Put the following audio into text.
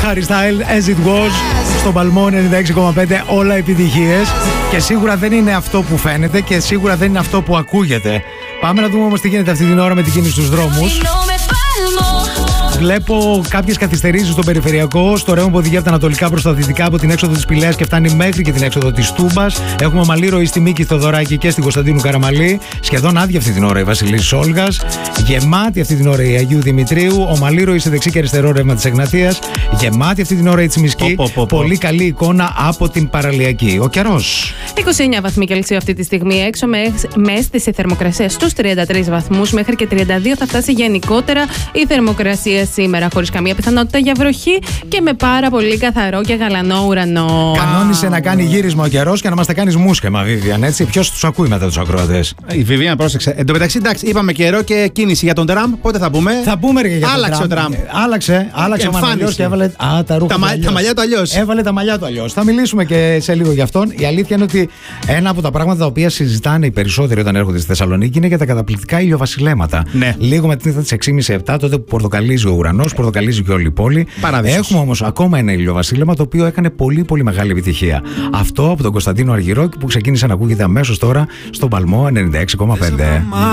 Harry Styles, As It Was, στον Παλμό 96,5, όλα επιτυχίες. Και σίγουρα δεν είναι αυτό που φαίνεται και σίγουρα δεν είναι αυτό που ακούγεται. Πάμε να δούμε όμως τι γίνεται αυτή την ώρα με την κίνηση στους δρόμους. Βλέπω κάποιες καθυστερήσεις στον περιφερειακό, στο ρεύμα που οδηγεί από τα ανατολικά προς τα δυτικά, από την έξοδο της Πηλαίας και φτάνει μέχρι και την έξοδο της Τούμπας. Έχουμε ομαλή ροή στη Μίκη Θοδωράκη και στην Κωνσταντίνου Καραμαλή. Σχεδόν άδεια αυτή την ώρα η Βασιλής Όλγας. Γεμάτη αυτή την ώρα η Αγίου Δημητρίου. Ομαλή ροή σε δεξί και αριστερό ρεύμα της Εγνατίας. Γεμάτη αυτή την ώρα η Τσιμισκή. Πολύ καλή εικόνα από την παραλιακή. Ο καιρός. 29 βαθμοί Κελσίου αυτή τη στιγμή έξω, με αίσθηση θερμοκρασία στους 33 βαθμούς. Μέχρι και 32 θα φτάσει γενικότερα η θερμοκρασία σήμερα, χωρίς καμία πιθανότητα για βροχή και με πάρα πολύ καθαρό και γαλανό ουρανό. Κανόνισε να κάνει γύρισμα ο καιρός και να μας τα κάνεις μουσκεμα, Βίβιαν, έτσι. Ποιος τους ακούει μετά τους ακροατές? Η Βίβιαν, πρόσεξε. Εν τω μεταξύ, εντάξει, είπαμε καιρό και κίνηση για τον τραμ. Πότε θα πούμε? Θα πούμε για τον άλλαξε ο τραμ. Άλλαξε ο Μαναλιός και έβαλε τα ρούχα. Τα μαλλιά του αλλιώς. Έβαλε τα μαλλιά του αλλιώς. Θα μιλήσουμε και σε λίγο γι' αυτόν. Η αλήθεια είναι ότι ένα από τα πράγματα τα οποία συζητάνε οι περισσότεροι όταν έρχονται στη Θεσσαλονίκη είναι για τα καταπληκτικά ηλιοβασιλέματα. Ναι. Λίγο με την ήρθα τις 6.30-7, τότε που πορτοκαλίζει ο ουρανός, πορτοκαλίζει και όλη η πόλη. Παράδεισος. Έχουμε όμως ακόμα ένα ηλιοβασίλεμα το οποίο έκανε πολύ πολύ μεγάλη επιτυχία. Αυτό από τον Κωνσταντίνο Αργυρό που ξεκίνησε να ακούγεται αμέσως τώρα στον Παλμό 96,5.